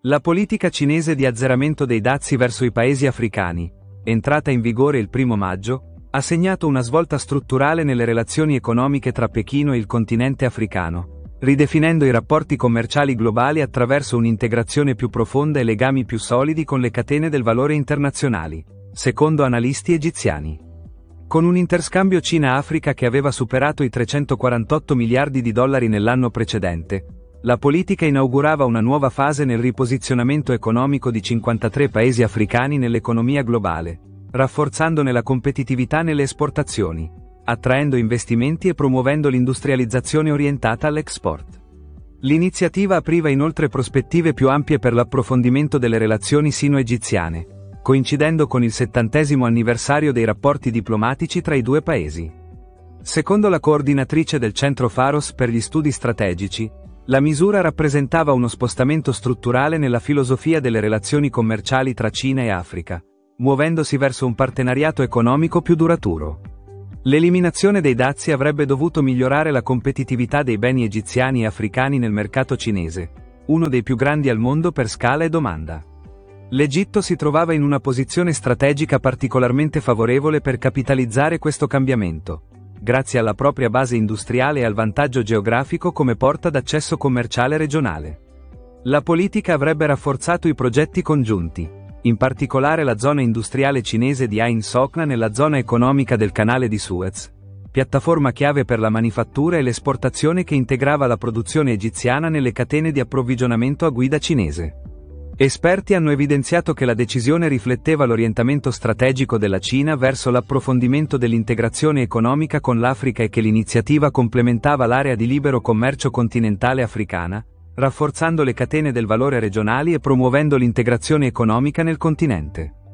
La politica cinese di azzeramento dei dazi verso i paesi africani, entrata in vigore il 1° maggio, ha segnato una svolta strutturale nelle relazioni economiche tra Pechino e il continente africano, ridefinendo i rapporti commerciali globali attraverso un'integrazione più profonda e legami più solidi con le catene del valore internazionali, secondo analisti egiziani. Con un interscambio Cina-Africa che aveva superato i 348 miliardi di dollari nell'anno precedente, la politica inaugurava una nuova fase nel riposizionamento economico di 53 paesi africani nell'economia globale, rafforzandone la competitività nelle esportazioni, attraendo investimenti e promuovendo l'industrializzazione orientata all'export. L'iniziativa apriva inoltre prospettive più ampie per l'approfondimento delle relazioni sino-egiziane, coincidendo con il 70° anniversario dei rapporti diplomatici tra i due paesi. Secondo la coordinatrice del Centro Pharos per gli studi strategici, la misura rappresentava uno spostamento strutturale nella filosofia delle relazioni commerciali tra Cina e Africa, muovendosi verso un partenariato economico più duraturo. L'eliminazione dei dazi avrebbe dovuto migliorare la competitività dei beni egiziani e africani nel mercato cinese, uno dei più grandi al mondo per scala e domanda. L'Egitto si trovava in una posizione strategica particolarmente favorevole per capitalizzare questo cambiamento, grazie alla propria base industriale e al vantaggio geografico come porta d'accesso commerciale regionale. La politica avrebbe rafforzato i progetti congiunti, in particolare la zona industriale cinese di Ain Sokhna nella zona economica del canale di Suez, piattaforma chiave per la manifattura e l'esportazione che integrava la produzione egiziana nelle catene di approvvigionamento a guida cinese. Esperti hanno evidenziato che la decisione rifletteva l'orientamento strategico della Cina verso l'approfondimento dell'integrazione economica con l'Africa e che l'iniziativa complementava l'area di libero commercio continentale africana, rafforzando le catene del valore regionali e promuovendo l'integrazione economica nel continente.